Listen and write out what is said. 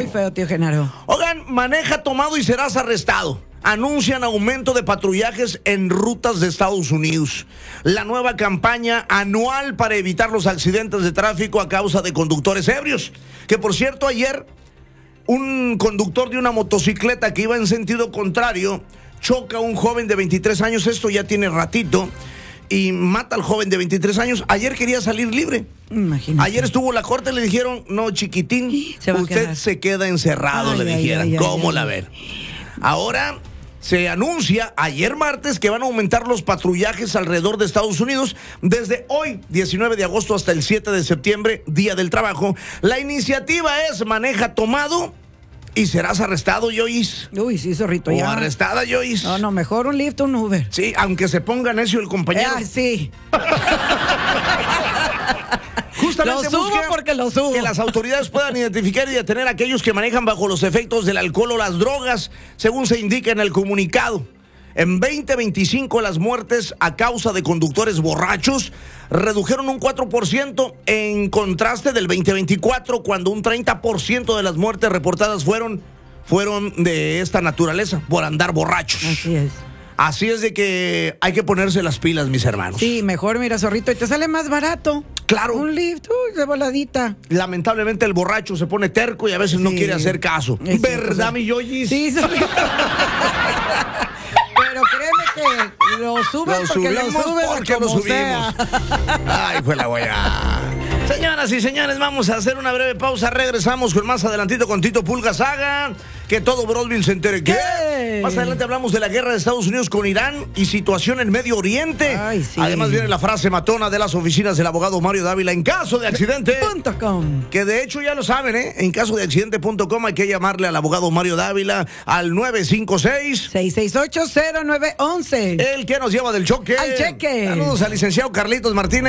feo, tío Genaro. Oigan, maneja tomado y serás arrestado. Anuncian aumento de patrullajes en rutas de Estados Unidos. La nueva campaña anual para evitar los accidentes de tráfico a causa de conductores ebrios. Que por cierto, ayer un conductor de una motocicleta que iba en sentido contrario choca a un joven de 23 años, esto ya tiene ratito, y mata al joven de 23 años. Ayer quería salir libre. Imagínate. Ayer estuvo la corte y le dijeron, no, chiquitín, usted se queda encerrado, le dijeron. ¿Cómo la ven? Ahora se anuncia, ayer martes, que van a aumentar los patrullajes alrededor de Estados Unidos desde hoy, 19 de agosto, hasta el 7 de septiembre, Día del Trabajo. La iniciativa es maneja tomado y serás arrestado, Joyce. Uy, sí, zorrito, ya. O arrestada, Joyce. No, mejor un Lyft o un Uber. Sí, aunque se ponga necio el compañero. Sí. Justamente lo subo porque lo subo. Que las autoridades puedan identificar y detener a aquellos que manejan bajo los efectos del alcohol o las drogas, según se indica en el comunicado. En 2025 las muertes a causa de conductores borrachos redujeron un 4% en contraste del 2024, cuando un 30% de las muertes reportadas fueron de esta naturaleza, por andar borrachos. Así es. Así es de que hay que ponerse las pilas, mis hermanos. Sí, mejor, mira, zorrito, y te sale más barato. Claro. Un Lyft, de voladita. Lamentablemente el borracho se pone terco y a veces no quiere hacer caso. Es ¿Verdad, cierto, mi Yoyis? Sí, zorrito. Pero créeme que lo suben porque lo subimos. Sea. Ay, fue la guaya. Señoras y señores, vamos a hacer una breve pausa. Regresamos con más adelantito con Tito Pulga Saga. Que todo Broadville se entere. ¿Qué? Más adelante hablamos de la guerra de Estados Unidos con Irán y situación en Medio Oriente. Ay, sí. Además viene la frase matona de las oficinas del abogado Mario Dávila en caso de accidente. .com. Que de hecho ya lo saben, en caso de accidente.com hay que llamarle al abogado Mario Dávila al 956 668-0911. el que nos lleva del choque. Al cheque. Saludos al licenciado Carlitos Martínez.